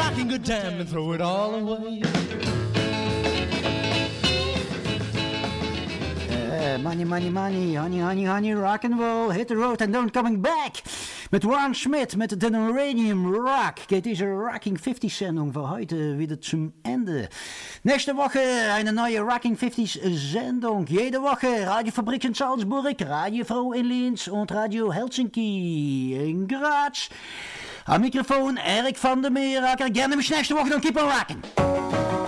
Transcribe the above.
rocking good time and throw it all away. Money, money, money, honey, honey, honey, rock and roll, hit the road and don't coming back. Met Ron Schmidt, met de Uranium Rock. Geht diese Rocking 50 Sendung für heute wieder zum Ende. Nächste Woche eine neue Rocking 50 Sendung. Jede Woche Radiofabrik in Salzburg, Radio Froh in Linz und Radio Helsinki in Graz. Am Mikrofon Erik van der Meerakker. Gerne bis nächste Woche, dan keep on rocking.